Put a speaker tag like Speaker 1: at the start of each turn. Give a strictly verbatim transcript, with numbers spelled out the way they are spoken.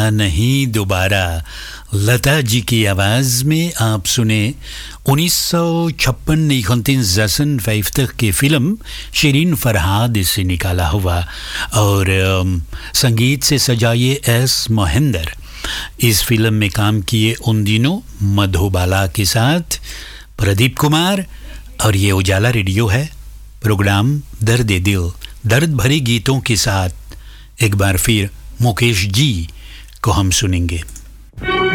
Speaker 1: नहीं दोबारा, लता जी की आवाज़ में आप सुने उन्नीस सौ छप्पन उनचास की फ़िल्म शिरीन फरहाद से निकाला हुआ और संगीत से सजाए एस मोहिंदर। इस फिल्म में काम किए उन दिनों मधुबाला के साथ प्रदीप कुमार। और ये उजाला रेडियो है, प्रोग्राम दर्द दिल, दर्द भरी गीतों के साथ एक बार फिर मुकेश जी को हम सुनेंगे।